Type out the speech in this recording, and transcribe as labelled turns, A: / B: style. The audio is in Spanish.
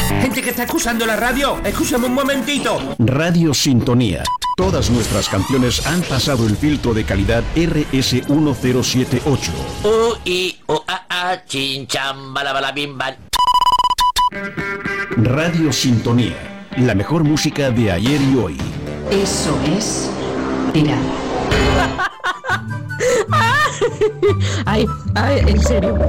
A: Gente que está escuchando la radio, escúchame un momentito.
B: Radio Sintonía. Todas nuestras canciones han pasado el filtro de calidad RS1078.
C: Chin cham bala bala bim bam.
B: Radio Sintonía. La mejor música de ayer y hoy.
D: Eso es tirar. Ay, en serio.